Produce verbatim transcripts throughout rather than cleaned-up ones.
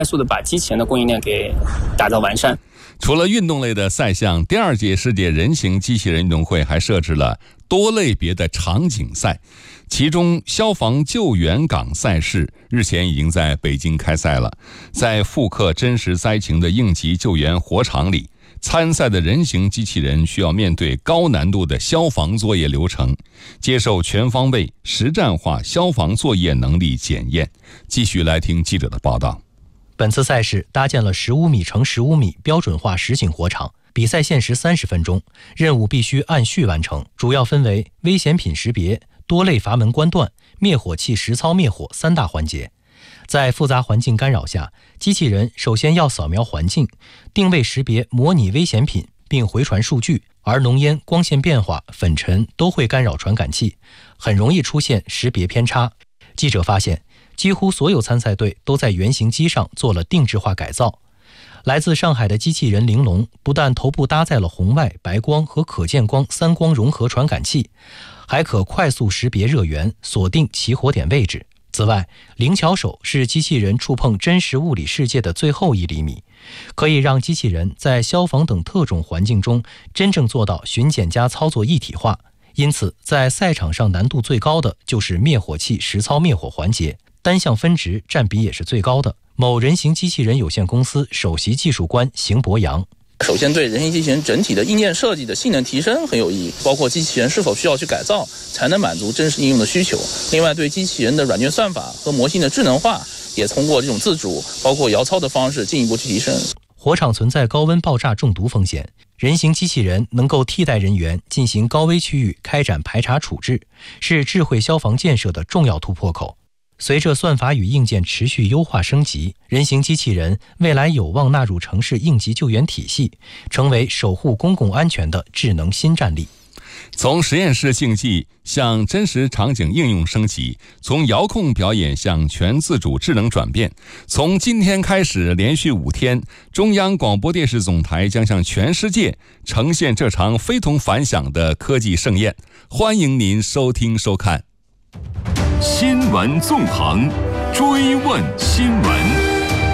快速的把机器人的供应链给打造完善。 除了运动类的赛项，第二届世界人形机器人运动会还设置了多类别的场景赛，其中消防救援岗赛事日前已经在北京开赛了。在复刻真实灾情的应急救援火场里，参赛的人形机器人需要面对高难度的消防作业流程，接受全方位实战化消防作业能力检验。继续来听记者的报道。 本次赛事搭建了十五米乘十五米标准化实景火场，比赛限时三十分钟，任务必须按序完成，主要分为危险品识别、多类阀门关断、灭火器实操灭火三大环节。在复杂环境干扰下，机器人首先要扫描环境，定位识别模拟危险品，并回传数据，而浓烟、光线变化、粉尘都会干扰传感器，很容易出现识别偏差。记者发现，几乎所有参赛队都在原型机上做了定制化改造。来自上海的机器人玲珑不但头部搭载了红外、白光和可见光三光融合传感器，还可快速识别热源，锁定起火点位置。此外，灵巧手是机器人触碰真实物理世界的最后一厘米，可以让机器人在消防等特种环境中真正做到巡检加操作一体化。因此，在赛场上难度最高的就是灭火器实操灭火环节，单项分值占比也是最高的。某人形机器人有限公司首席技术官邢博洋。 首先对人形机器人整体的硬件设计的性能提升很有意义，包括机器人是否需要去改造才能满足真实应用的需求。另外，对机器人的软件算法和模型的智能化也通过这种自主包括摇操的方式进一步去提升。 火场存在高温爆炸中毒风险，人形机器人能够替代人员进行高危区域开展排查处置，是智慧消防建设的重要突破口。随着算法与硬件持续优化升级，人形机器人未来有望纳入城市应急救援体系，成为守护公共安全的智能新战力。 从实验室竞技向真实场景应用升级，从遥控表演向全自主智能转变。从今天开始，连续五天，中央广播电视总台将向全世界呈现这场非同凡响的科技盛宴。欢迎您收听收看。 新闻纵横，追问新闻。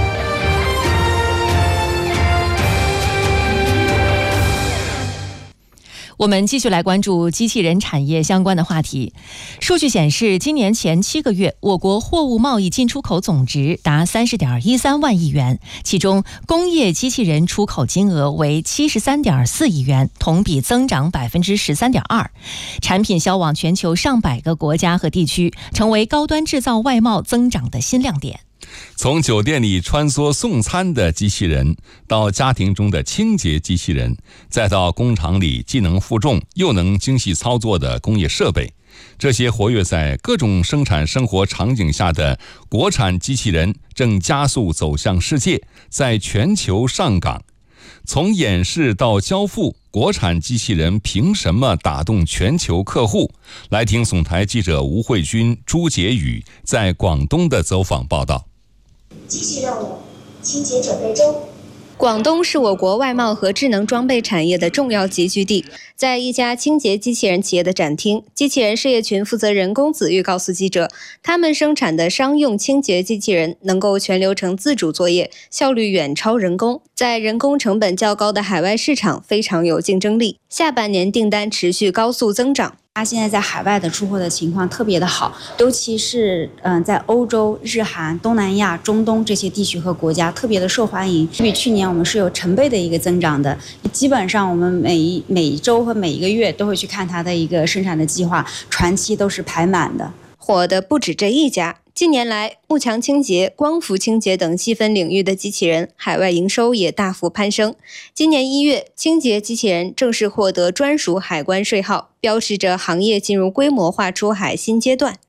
我们继续来关注机器人产业相关的话题。数据显示，今年前七个月，我国货物贸易进出口总值达三十点一三万亿元，其中工业机器人出口金额为七十三点四亿元，同比增长百分之十三点二，产品销往全球上百个国家和地区，成为高端制造外贸增长的新亮点。 从酒店里穿梭送餐的机器人，到家庭中的清洁机器人，再到工厂里既能负重又能精细操作的工业设备，这些活跃在各种生产生活场景下的国产机器人正加速走向世界，在全球上岗。从演示到交付，国产机器人凭什么打动全球客户？来听总台记者吴慧君、朱杰宇在广东的走访报道。 继续任务，清洁准备中。 广东是我国外贸和智能装备产业的重要集聚地。在一家清洁机器人企业的展厅，机器人事业群负责人龚子玉告诉记者，他们生产的商用清洁机器人能够全流程自主作业，效率远超人工，在人工成本较高的海外市场非常有竞争力。下半年订单持续高速增长。 它现在在海外的出货的情况特别的好，尤其是嗯、呃，在欧洲、日韩、东南亚、中东这些地区和国家特别的受欢迎，比去年我们是有成倍的一个增长的。基本上我们每一每一周和每一个月都会去看它的一个生产的计划，船期都是排满的。 火的不止这一家。近年来，幕墙清洁、光伏清洁等细分领域的机器人海外营收也大幅攀升。今年一月，清洁机器人正式获得专属海关税号，标示着行业进入规模化出海新阶段。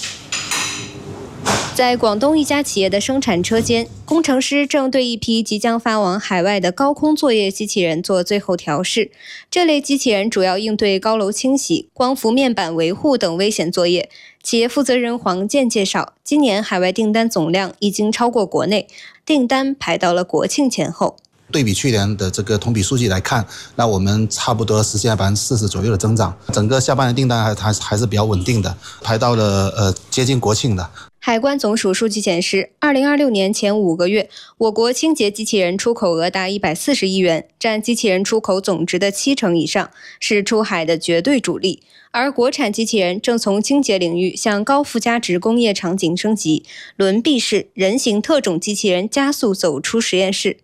在广东一家企业的生产车间，工程师正对一批即将发往海外的高空作业机器人做最后调试。这类机器人主要应对高楼清洗、光伏面板维护等危险作业。企业负责人黄健介绍，今年海外订单总量已经超过国内，订单排到了国庆前后。 对比去年的这个同比数据来看，那我们差不多实现了百分之四十左右的增长，整个下半年订单还还还是比较稳定的，排到了呃接近国庆的。 海关总署数据显示，二零二六年前五个月，我国清洁机器人出口额达一百四十亿元，占机器人出口总值的七成以上，是出海的绝对主力。而国产机器人正从清洁领域向高附加值工业场景升级，轮臂式人形特种机器人加速走出实验室。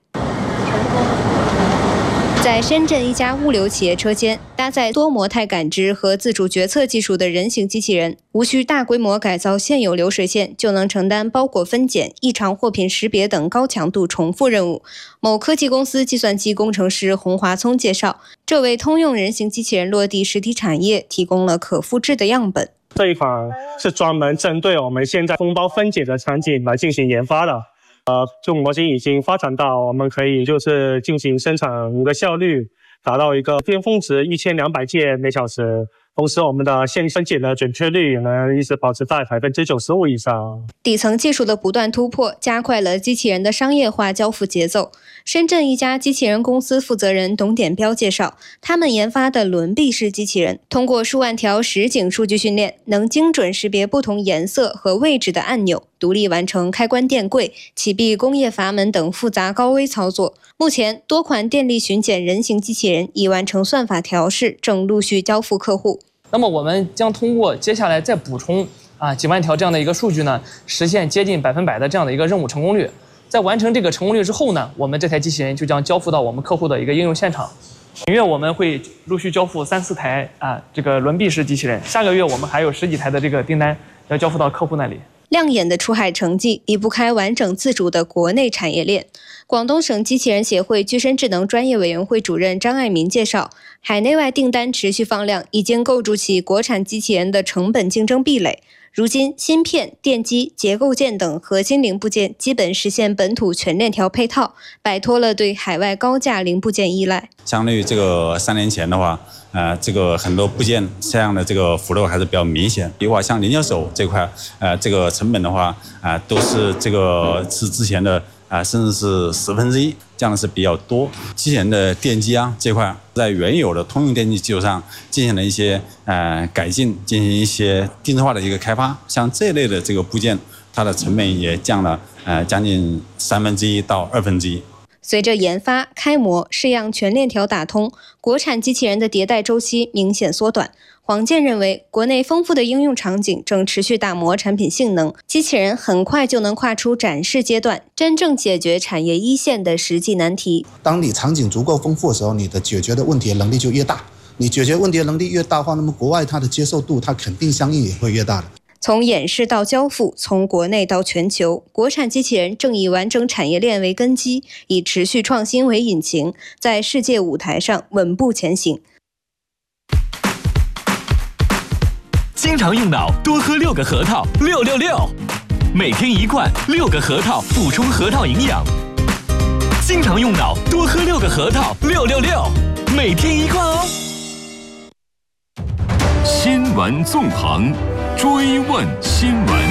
在深圳一家物流企业车间，搭载多模态感知和自主决策技术的人形机器人，无需大规模改造现有流水线，就能承担包裹分拣、异常货品识别等高强度重复任务。某科技公司计算机工程师洪华聪介绍，这为通用人形机器人落地实体产业提供了可复制的样本。 这一款是专门针对我们现在封包分解的场景来进行研发的。呃，这种模型已经发展到我们可以就是进行生产的效率达到一个巅峰值一千两百件每小时，同时我们的线分解的准确率也能一直保持在百分之九十五以上。 底层技术的不断突破，加快了机器人的商业化交付节奏。深圳一家机器人公司负责人董典彪介绍，他们研发的轮臂式机器人，通过数万条实景数据训练，能精准识别不同颜色和位置的按钮，独立完成开关电柜、启闭工业阀门等复杂高危操作。目前，多款电力巡检人形机器人已完成算法调试，正陆续交付客户。 那么我们将通过接下来再补充啊几万条这样的一个数据呢，实现接近百分百的这样的一个任务成功率。在完成这个成功率之后呢，我们这台机器人就将交付到我们客户的一个应用现场。本月我们会陆续交付三四台啊这个轮臂式机器人，下个月我们还有十几台的这个订单要交付到客户那里。 亮眼的出海成绩离不开完整自主的国内产业链。广东省机器人协会具身智能专业委员会主任张爱民介绍，海内外订单持续放量，已经构筑起国产机器人的成本竞争壁垒。如今，芯片、电机、结构件等核心零部件基本实现本土全链条配套，摆脱了对海外高价零部件依赖。 相对于这个三年前的话，呃，这个很多部件这样的这个幅度还是比较明显。比如话像零件手这块，呃，这个成本的话，啊、呃，都是这个是之前的啊、呃，甚至是十分之一，这样的是比较多。机器人的电机啊这块，在原有的通用电机基础上进行了一些呃改进，进行一些定制化的一个开发。像这类的这个部件，它的成本也降了呃将近三分之一到二分之一。 随着研发、开模、试样全链条打通，国产机器人的迭代周期明显缩短。黄健认为，国内丰富的应用场景正持续打磨产品性能，机器人很快就能跨出展示阶段，真正解决产业一线的实际难题。 当你场景足够丰富的时候，你的解决的问题的能力就越大。你解决问题的能力越大的话，那么国外它的接受度，它肯定相应也会越大的。 从演示到交付，从国内到全球，国产机器人正以完整产业链为根基，以持续创新为引擎，在世界舞台上稳步前行。 经常用脑，多喝六个核桃，六六六，每天一罐，六个核桃补充核桃营养。经常用脑，多喝六个核桃，六六六，每天一罐哦。新闻纵横，追问新闻。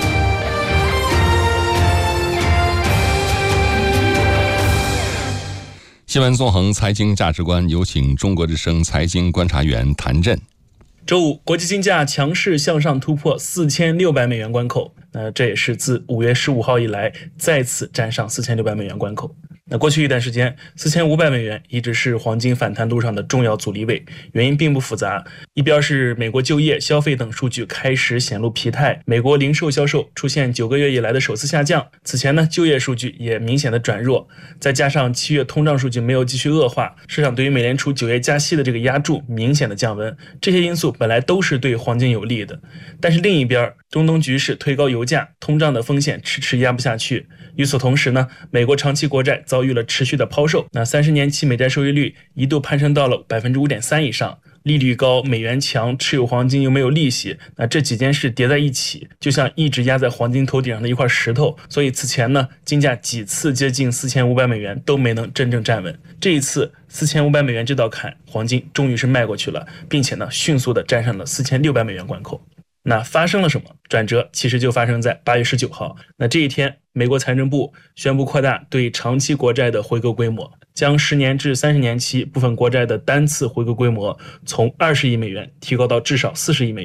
新闻纵横财经价值观，有请中国之声财经观察员谭震。 周五，国际金价强势向上突破四千六百美元关口，那这也是自五月十五号以来再次站上四千六百美元关口。那过去一段时间，四千五百美元一直是黄金反弹路上的重要阻力位，原因并不复杂。一边是美国就业、消费等数据开始显露疲态，美国零售销售出现九个月以来的首次下降。此前呢，就业数据也明显的转弱，再加上七月通胀数据没有继续恶化，市场对于美联储九月加息的这个压注明显的降温，这些因素本来都是对黄金有利的。但是另一边，中东局势推高油价，通胀的风险迟迟压不下去。与此同时呢，美国长期国债遭遇了持续的抛售，那三十年期美债收益率一度攀升到了 百分之五点三 以上，利率高，美元强，持有黄金又没有利息，那这几件事叠在一起，就像一直压在黄金头顶上的一块石头。所以此前呢，金价几次接近四千五百美元都没能真正站稳。这一次四千五百美元这道坎，黄金终于是迈过去了，并且呢，迅速的站上了四千六百美元关口。那发生了什么？转折其实就发生在八月十九号。那这一天，美国财政部宣布扩大对长期国债的回购规模，将十年至三十年期部分国债的单次回购规模从二十亿美元提高到至少四十亿美元。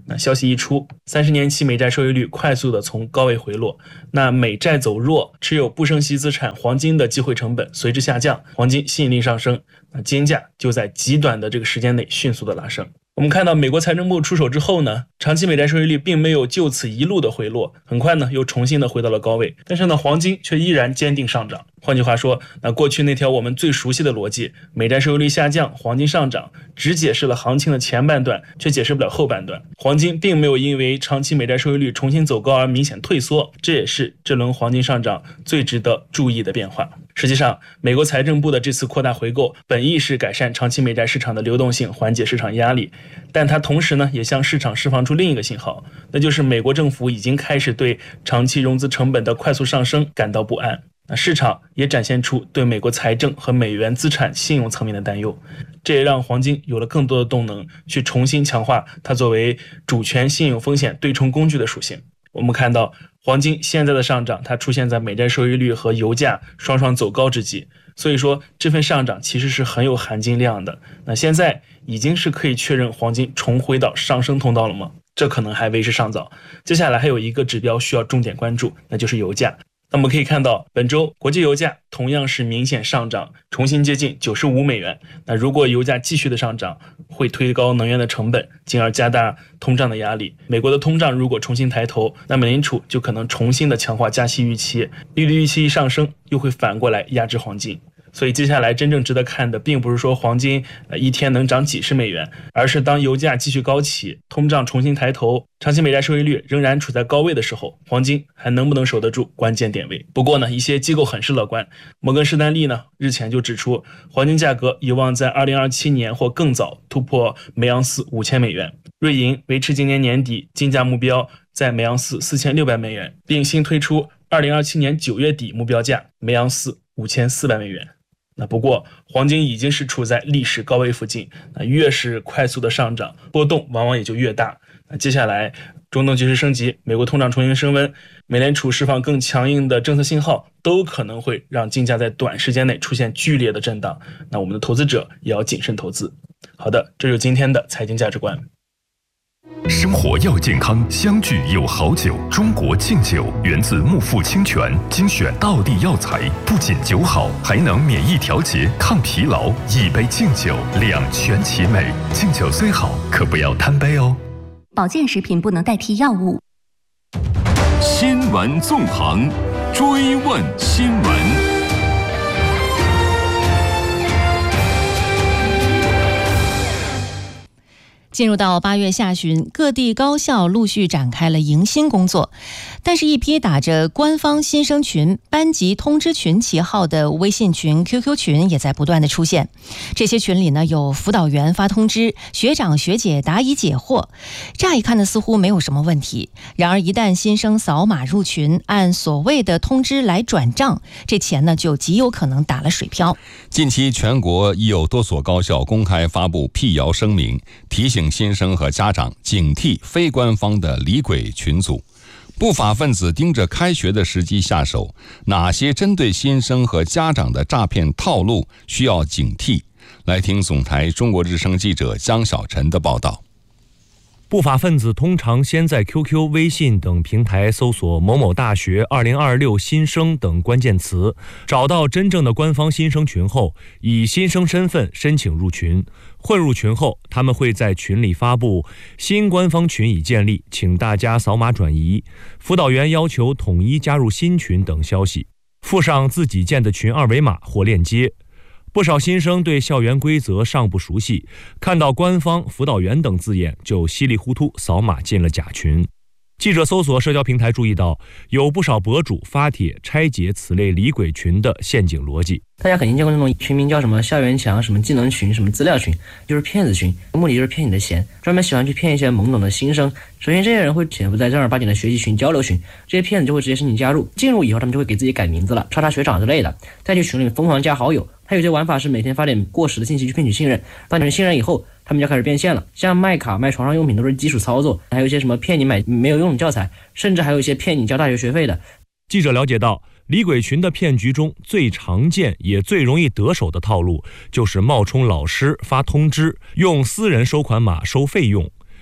那消息一出，三十年期美债收益率快速的从高位回落，那美债走弱，持有不升息资产黄金的机会成本随之下降，黄金吸引力上升，那金价就在极短的这个时间内迅速的拉升。我们看到美国财政部出手之后呢，长期美债收益率并没有就此一路的回落，很快呢又重新的回到了高位，但是呢黄金却依然坚定上涨。换句话说，那过去那条我们最熟悉的逻辑，美债收益率下降，黄金上涨，只解释了行情的前半段，却解释不了后半段。黄金并没有因为长期美债收益率重新走高而明显退缩，这也是这轮黄金上涨最值得注意的变化。实际上，美国财政部的这次扩大回购本意是改善长期美债市场的流动性，缓解市场压力，但它同时呢也向市场释放出另一个信号，那就是美国政府已经开始对长期融资成本的快速上升感到不安。那市场也展现出对美国财政和美元资产信用层面的担忧，这也让黄金有了更多的动能去重新强化它作为主权信用风险对冲工具的属性。我们看到黄金现在的上涨，它出现在美债收益率和油价双双走高之际，所以说这份上涨其实是很有含金量的。那现在已经是可以确认黄金重回到上升通道了吗？这可能还为时尚早。接下来还有一个指标需要重点关注，那就是油价。那我们可以看到，本周国际油价同样是明显上涨，重新接近九十五美元。那如果油价继续的上涨，会推高能源的成本，进而加大通胀的压力。美国的通胀如果重新抬头，那美联储就可能重新的强化加息预期，利率预期一上升，又会反过来压制黄金。所以接下来真正值得看的并不是说黄金呃一天能涨几十美元，而是当油价继续高企，通胀重新抬头，长期美债收益率仍然处在高位的时候，黄金还能不能守得住关键点位。不过呢，一些机构很是乐观，摩根士丹利呢日前就指出，黄金价格有望在二零二七年或更早突破每盎司五千美元。瑞银维持今年年底金价目标在每盎司四千六百美元，并新推出二零二七年九月底目标价每盎司五千四百美元。那不过黄金已经是处在历史高位附近，那越是快速的上涨，波动往往也就越大。那接下来中东局势升级，美国通胀重新升温，美联储释放更强硬的政策信号，都可能会让金价在短时间内出现剧烈的震荡。那我们的投资者也要谨慎投资。好的，这就是今天的财经价值观。 生活要健康，相聚有好酒。中国敬酒源自木富清泉，精选道地药材，不仅酒好，还能免疫调节、抗疲劳。一杯敬酒，两全其美。敬酒虽好，可不要贪杯哦。 保健食品不能代替药物。 新闻纵横，追问新闻。 进入到八月下旬，各地高校陆续展开了迎新工作，但是一批打着官方新生群、班级通知群旗号的微信群、Q Q 群也在不断的出现。这些群里呢，有辅导员发通知，学长学姐答疑解惑，乍一看呢似乎没有什么问题。然而一旦新生扫码入群，按所谓的通知来转账，这钱呢就极有可能打了水漂。 近期全国已有多所高校公开发布辟谣声明，提醒新生和家长警惕非官方的李鬼群组。不法分子盯着开学的时机下手，哪些针对新生和家长的诈骗套路需要警惕？来听总台中国之声记者江小晨的报道。 不法分子通常先在 Q Q、微信等平台搜索某某大学二零二六新生等关键词，找到真正的官方新生群后，以新生身份申请入群。混入群后，他们会在群里发布新官方群已建立，请大家扫码转移，辅导员要求统一加入新群等消息，附上自己建的群二维码或链接。不少新生对校园规则尚不熟悉，看到官方、辅导员等字眼就稀里糊涂扫码进了假群。记者搜索社交平台注意到，有不少博主发帖拆解此类李鬼群的陷阱逻辑。 大家肯定见过那种群名叫什么校园墙、什么技能群、什么资料群，就是骗子群，目的就是骗你的钱，专门喜欢去骗一些懵懂的新生。首先这些人会潜伏在正儿八经的学习群、交流群，这些骗子就会直接申请加入，进入以后他们就会给自己改名字了，叉叉学长之类的，再去群里疯狂加好友。还有些玩法是每天发点过时的信息去骗取信任，当你们信任以后，他们就开始变现了。像卖卡、卖床上用品都是基础操作，还有一些什么骗你买没有用的教材，甚至还有一些骗你交大学学费的。 记者了解到，李鬼群的骗局中最常见也最容易得手的套路，就是冒充老师发通知，用私人收款码收费用。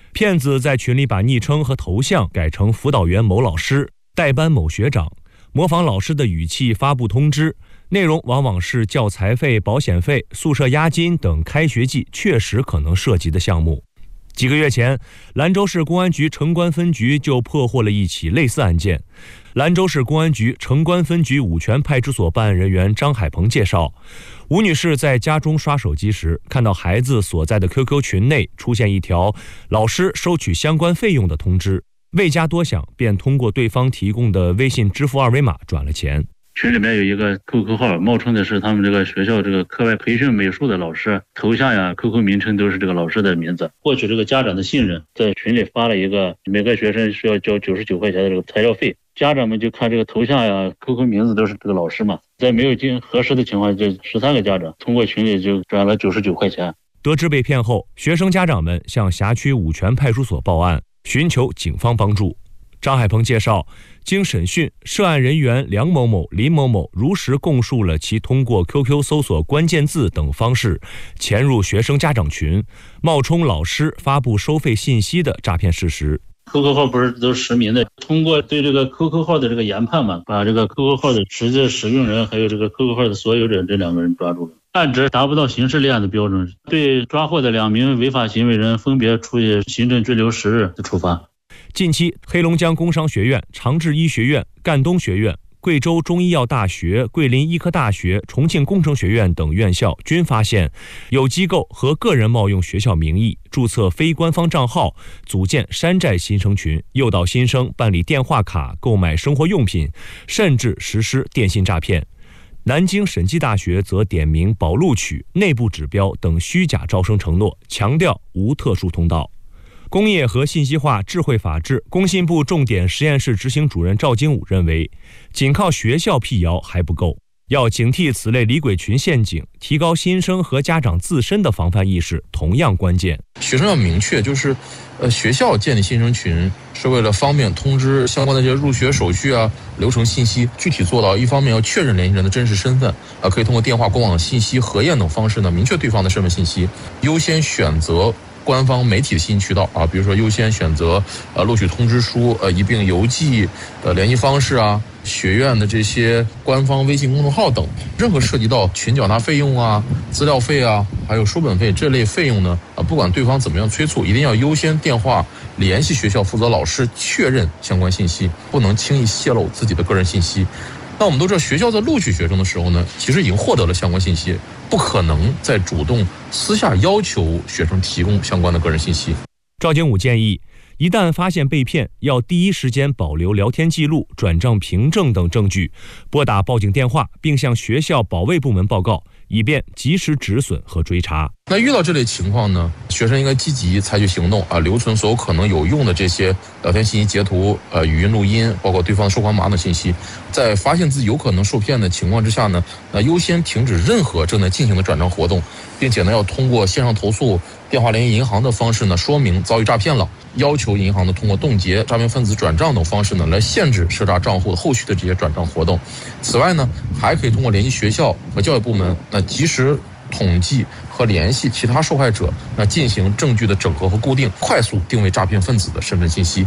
骗子在群里把昵称和头像改成辅导员某老师、代班某学长，模仿老师的语气发布通知，内容往往是教材费、保险费、宿舍押金等开学季确实可能涉及的项目。几个月前，兰州市公安局城关分局就破获了一起类似案件。兰州市公安局城关分局五泉派出所办案人员张海鹏介绍，吴女士在家中刷手机时，看到孩子所在的 Q Q 群内出现一条老师收取相关费用的通知，未加多想，便通过对方提供的微信支付二维码转了钱。 群里面有一个 Q Q 号，冒充的是他们这个学校这个课外培训美术的老师，头像呀 Q Q 名称都是这个老师的名字，获取这个家长的信任，在群里发了一个每个学生需要交九十九块钱的这个材料费，家长们就看这个头像呀 Q Q 名字都是这个老师嘛，在没有经核实的情况下，这十三个家长通过群里就转了九十九块钱。 得知被骗后，学生家长们向辖区五泉派出所报案，寻求警方帮助。张海鹏介绍，经审讯，涉案人员梁某某、林某某如实供述了其通过 Q Q 搜索关键字等方式潜入学生家长群，冒充老师发布收费信息的诈骗事实。 Q Q 号不是都是实名的，通过对这个 Q Q 号的这个研判嘛，把这个 Q Q 号的实际使用人还有这个 Q Q 号的所有者这两个人抓住了。案值达不到刑事立案的标准，对抓获的两名违法行为人分别处以行政拘留十日的处罚。 近期，黑龙江工商学院、长治医学院、赣东学院、贵州中医药大学、桂林医科大学、重庆工程学院等院校均发现，有机构和个人冒用学校名义，注册非官方账号，组建山寨新生群，诱导新生办理电话卡、购买生活用品，甚至实施电信诈骗。南京审计大学则点名保录取、内部指标等虚假招生承诺，强调无特殊通道。工业和信息化智慧法治工信部重点实验室执行主任赵金武认为，仅靠学校辟谣还不够，要警惕此类李鬼群陷阱，提高新生和家长自身的防范意识同样关键。 学生要明确，就是呃，学校建立新生群是为了方便通知相关的这些入学手续啊、流程信息，具体做到一方面要确认联系人的真实身份，啊，可以通过电话、官网信息、核验等方式呢，明确对方的身份信息，优先选择官方媒体的信息渠道啊，比如说优先选择呃录取通知书、呃一并邮寄呃联系方式啊、学院的这些官方微信公众号等。任何涉及到群缴纳费用啊、资料费啊，还有书本费这类费用呢，啊，不管对方怎么样催促，一定要优先电话联系学校负责老师确认相关信息，不能轻易泄露自己的个人信息。那我们都知道，学校在录取学生的时候呢，其实已经获得了相关信息，不可能再主动私下要求学生提供相关的个人信息。 赵金武建议，一旦发现被骗，要第一时间保留聊天记录、转账凭证等证据，拨打报警电话，并向学校保卫部门报告，以便及时止损和追查。 那遇到这类情况呢，学生应该积极采取行动啊，留存所有可能有用的这些聊天信息截图、呃语音录音，包括对方收款码等信息。在发现自己有可能受骗的情况之下呢，那优先停止任何正在进行的转账活动，并且呢要通过线上投诉、电话联系银行的方式呢说明遭遇诈骗了，要求银行呢通过冻结诈骗分子转账等方式呢来限制涉诈账户后续的这些转账活动。此外呢，还可以通过联系学校和教育部门，那及时统计和联系其他受害者，那进行证据的整合和固定，快速定位诈骗分子的身份信息。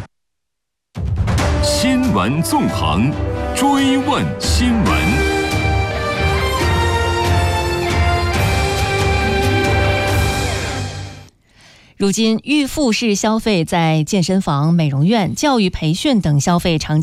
新闻纵横，追问新闻。 如今，预付式消费在健身房、美容院、教育培训等消费常